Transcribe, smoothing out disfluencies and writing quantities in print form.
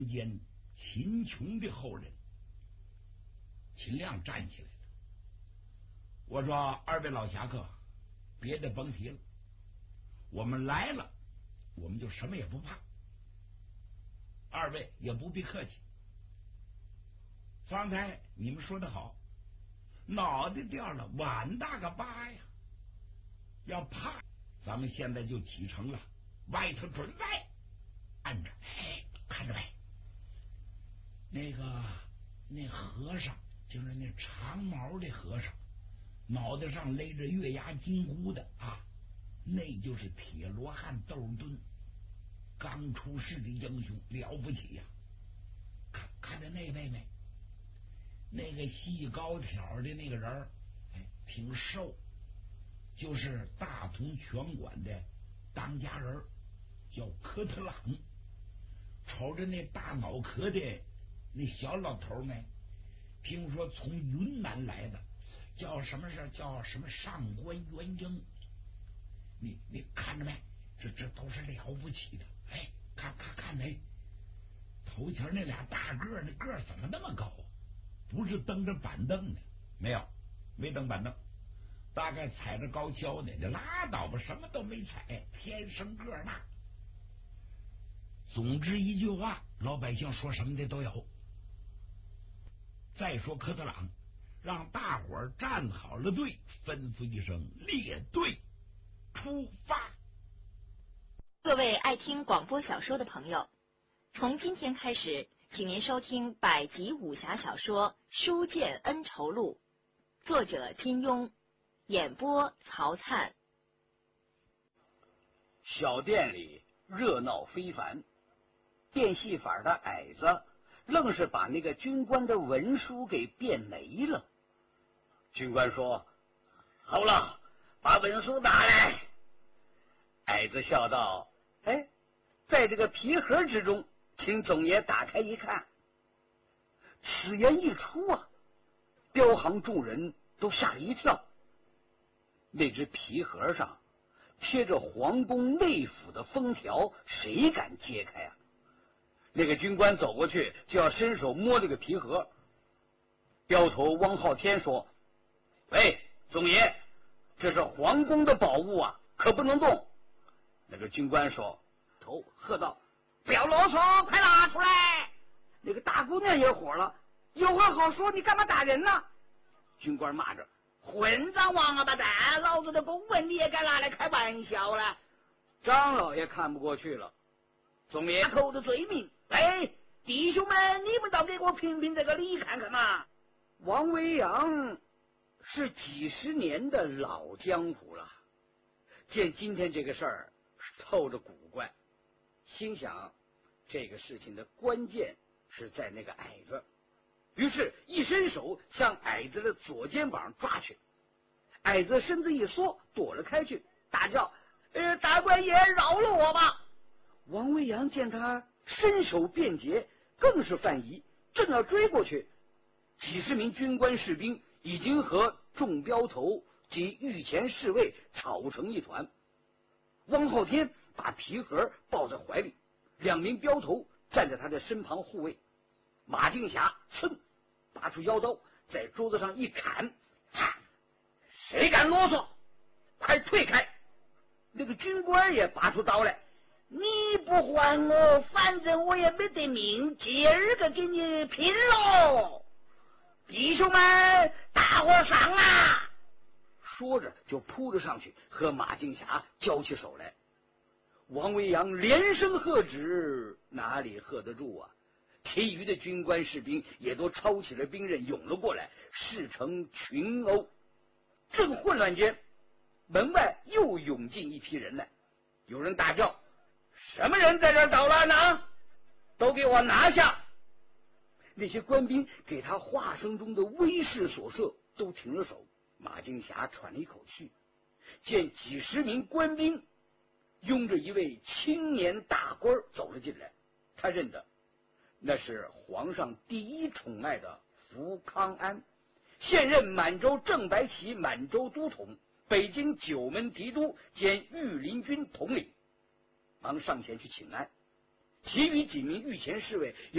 间秦琼的后人。秦亮站起来了，我说：“二位老侠客，别的甭提了，我们来了，我们就什么也不怕，二位也不必客气。方才你们说的好，脑袋掉了碗大个疤呀，要怕，咱们现在就启程了，外头准备按着，看着没？那和尚。”就是那长毛的和尚，脑袋上勒着月牙金箍的啊，那就是铁罗汉窦敦，刚出世的英雄，了不起呀！看着那位没？那个细高挑的那个人，挺瘦，就是大同拳馆的当家人，叫科特朗。瞅着那大脑壳的那小老头没？听说从云南来的，叫什么事？叫什么上官元英？你看着没？这都是了不起的。看没？头前那俩大个儿，那个儿怎么那么高啊？不是蹬着板凳的？没蹬板凳，大概踩着高跷的。拉倒吧，什么都没踩，天生个儿大。总之一句话，老百姓说什么的都有。再说科特朗让大伙儿站好了队，吩咐一声：“列队出发！” 各位爱听广播小说的朋友，从今天开始，请您收听百集武侠小说《书剑恩仇录》，作者金庸，演播曹灿。 小店里热闹非凡，变戏法的矮子愣是把那个军官的文书给变没了。军官说：“好了，把文书拿来。”矮子笑道：“在这个皮盒之中，请总爷打开一看。”此言一出啊，镖行众人都吓了一跳。那只皮盒上贴着皇宫内府的封条，谁敢揭开啊？那个军官走过去就要伸手摸这个皮盒。镖头汪浩天说：“喂，总爷，这是皇宫的宝物啊，可不能动。”那个军官说：“头喝道，不要啰嗦，快拿出来！”那个大姑娘也火了：“有话好说，你干嘛打人呢？”军官骂着：“混账王八蛋，老子的公文你也敢拿来开玩笑了？”张老爷看不过去了：“总爷头的罪名，弟兄们，你们倒给我评评这个理看看嘛！”王维阳是几十年的老江湖了，见今天这个事儿透着古怪，心想这个事情的关键是在那个矮子，于是一伸手向矮子的左肩膀抓去。矮子身子一缩，躲了开去，大叫：“大官爷饶了我吧！”王维阳见他伸手便捷，更是犯疑，正要追过去，几十名军官士兵已经和众镖头及御前侍卫吵成一团。汪浩天把皮盒抱在怀里，两名镖头站在他的身旁护卫。马静霞噌拔出腰刀，在桌子上一砍：“谁敢啰嗦，快退开！”那个军官也拔出刀来：“你不还我，反正我也没得命，今儿个给你拼喽！弟兄们，大伙上啊！”说着就扑了上去，和马静霞交起手来。王维阳连声喝止，哪里喝得住啊？其余的军官士兵也都抄起了兵刃，涌了过来，势成群殴。正混乱间，门外又涌进一批人来，有人大叫：“什么人在这儿捣乱呢？都给我拿下！”那些官兵给他话声中的威势所慑，都停了手。马静霞喘了一口气，见几十名官兵拥着一位青年大官走了进来，他认得那是皇上第一宠爱的福康安，现任满洲正白旗满洲都统，北京九门提督兼御林军统领，忙上前去请安。其余几名御前侍卫